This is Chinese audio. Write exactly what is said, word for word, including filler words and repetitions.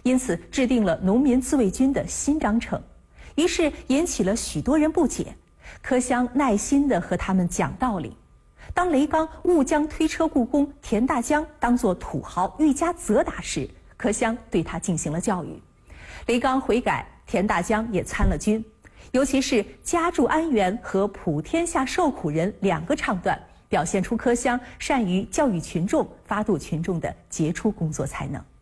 因此制定了农民自卫军的新章程，于是引起了许多人不解。柯湘耐心地和他们讲道理。当雷刚误将推车故宫田大江当作土豪愈加责打时，柯湘对他进行了教育。雷刚悔改，田大江也参了军。尤其是家住安源和普天下受苦人两个唱段，表现出柯湘善于教育群众、发度群众的杰出工作才能。